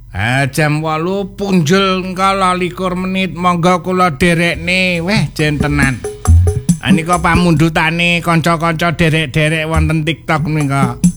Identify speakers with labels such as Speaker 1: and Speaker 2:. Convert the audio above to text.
Speaker 1: Jam 8 punjul engko 12 menit monggo kula derekne weh jentenan. Nika pamundhutane kanca-kanca derek-derek wonten TikTok nika.